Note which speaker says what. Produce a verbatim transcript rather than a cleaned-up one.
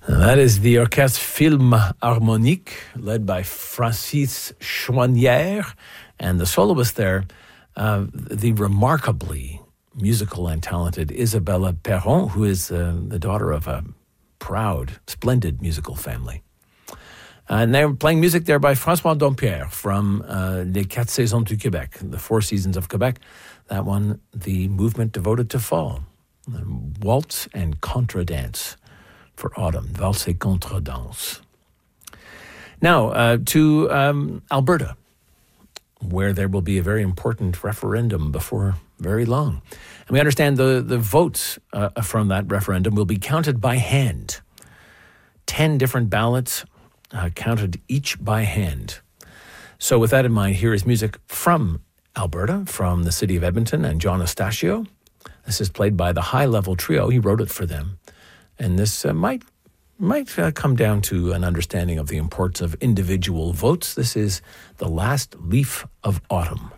Speaker 1: That is the Orchestre Philharmonique, led by Francis Chouanière, and the soloist there, uh, the remarkably musical and talented Isabella Perron, who is uh, the daughter of a proud, splendid musical family. And they're playing music there by François Dompierre from uh, Les Quatre Saisons du Québec, the Four Seasons of Quebec. That one, the movement devoted to fall, waltz and contradance for autumn, valse et contradance. Now, uh, to um, Alberta, where there will be a very important referendum before very long. And we understand the, the votes uh, from that referendum will be counted by hand. Ten different ballots uh, counted each by hand. So with that in mind, here is music from Alberta, from the city of Edmonton, and John Estacio. This is played by the High Level Trio. He wrote it for them. And this uh, might might uh, come down to an understanding of the importance of individual votes. This is The Last Leaf of Autumn.